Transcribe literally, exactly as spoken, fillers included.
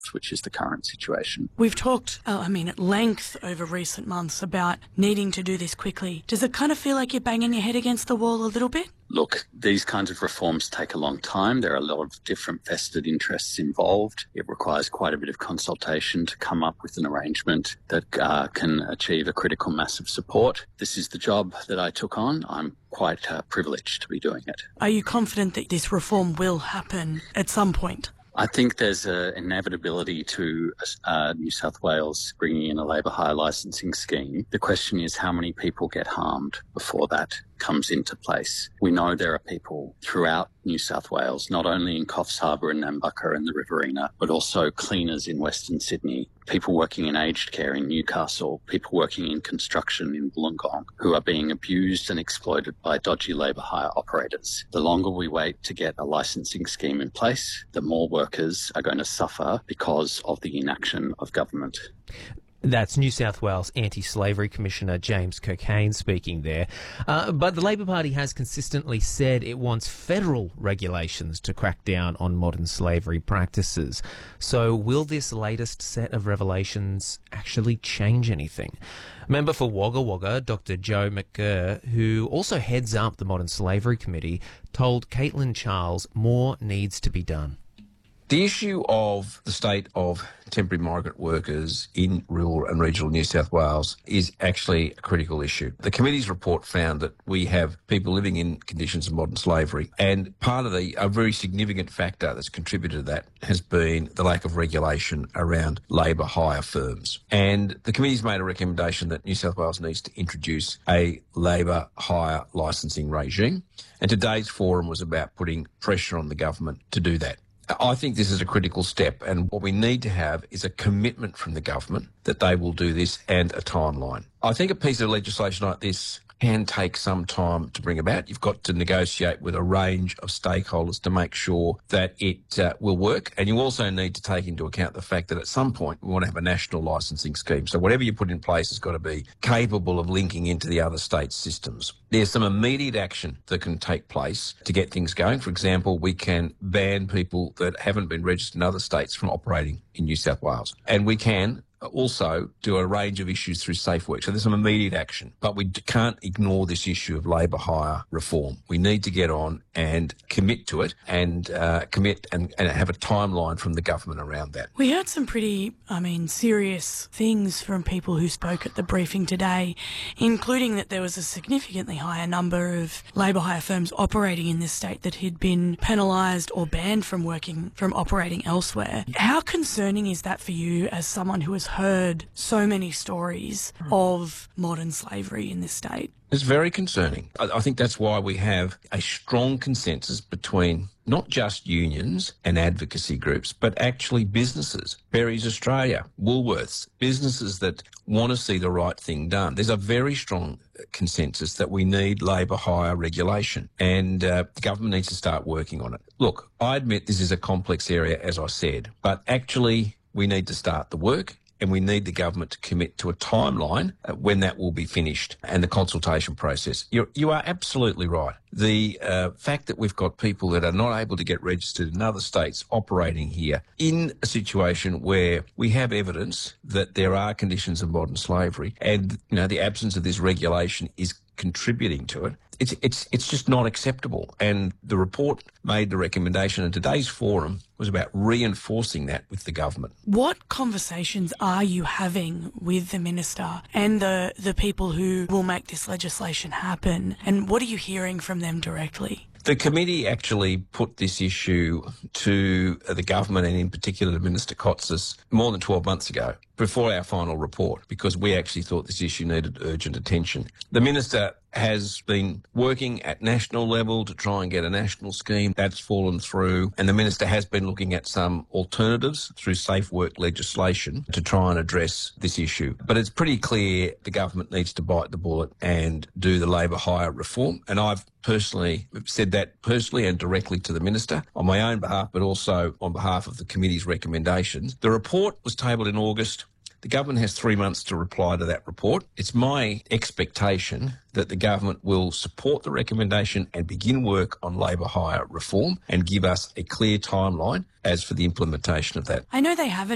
which is the current situation. We've talked, uh, I mean, at length over recent months about needing to do this quickly. Does it kind of feel like you're banging your head against the wall a little bit? Look, these kinds of reforms take a long time. There are a lot of different vested interests involved. It requires quite a bit of consultation to come up with an arrangement that uh, can achieve a critical mass of support. This is the job that I took on. I'm quite uh, privileged to be doing it. Are you confident that this reform will happen at some point? I think there's an inevitability to uh, New South Wales bringing in a labour hire licensing scheme. The question is how many people get harmed before that comes into place. We know there are people throughout New South Wales, not only in Coffs Harbour and Nambucca and the Riverina, but also cleaners in Western Sydney, people working in aged care in Newcastle, people working in construction in Wollongong, who are being abused and exploited by dodgy labour hire operators. The longer we wait to get a licensing scheme in place, the more workers are going to suffer because of the inaction of government. That's New South Wales Anti-Slavery Commissioner James Cockayne speaking there. Uh, but the Labor Party has consistently said it wants federal regulations to crack down on modern slavery practices. So will this latest set of revelations actually change anything? Member for Wagga Wagga, Doctor Joe McGirr, who also heads up the Modern Slavery Committee, told Caitlin Charles more needs to be done. The issue of the state of temporary migrant workers in rural and regional New South Wales is actually a critical issue. The committee's report found that we have people living in conditions of modern slavery, and part of the, a very significant factor that's contributed to that has been the lack of regulation around labour hire firms. And the committee's made a recommendation that New South Wales needs to introduce a labour hire licensing regime, and today's forum was about putting pressure on the government to do that. I think this is a critical step, and what we need to have is a commitment from the government that they will do this and a timeline. I think a piece of legislation like this can take some time to bring about. You've got to negotiate with a range of stakeholders to make sure that it uh, will work, and you also need to take into account the fact that at some point we want to have a national licensing scheme. So whatever you put in place has got to be capable of linking into the other states' systems. There's some immediate action that can take place to get things going. For example, we can ban people that haven't been registered in other states from operating in New South Wales, and we can also do a range of issues through Safe Work. So there's some immediate action, but we can't ignore this issue of labour hire reform. We need to get on and commit to it and uh, commit and, and have a timeline from the government around that. We heard some pretty, I mean, serious things from people who spoke at the briefing today, including that there was a significantly higher number of labour hire firms operating in this state that had been penalised or banned from working, from operating elsewhere. How concerning is that for you as someone who has heard so many stories of modern slavery in this state? It's very concerning. I, I think that's why we have a strong consensus between not just unions and advocacy groups, but actually businesses. Berries Australia, Woolworths, businesses that want to see the right thing done. There's a very strong consensus that we need labour hire regulation, and uh, the government needs to start working on it. Look, I admit this is a complex area, as I said, but actually we need to start the work. And we need the government to commit to a timeline when that will be finished and the consultation process. You're, you are absolutely right. The uh, fact that we've got people that are not able to get registered in other states operating here in a situation where we have evidence that there are conditions of modern slavery, and you know the absence of this regulation is contributing to it. It's it's it's just not acceptable. And the report made the recommendation, and today's forum was about reinforcing that with the government. What conversations are you having with the minister and the the people who will make this legislation happen? And what are you hearing from them directly? The committee actually put this issue to the government, and in particular to Minister Kotsis, more than twelve months ago, before our final report, because we actually thought this issue needed urgent attention. The minister has been working at national level to try and get a national scheme. That's fallen through, and the minister has been looking at some alternatives through Safe Work legislation to try and address this issue. But it's pretty clear the government needs to bite the bullet and do the labour hire reform, and I've personally said that personally and directly to the minister on my own behalf, but also on behalf of the committee's recommendations. The report was tabled in August. The government has three months to reply to that report. It's my expectation that the government will support the recommendation and begin work on labour hire reform and give us a clear timeline as for the implementation of that. I know they haven't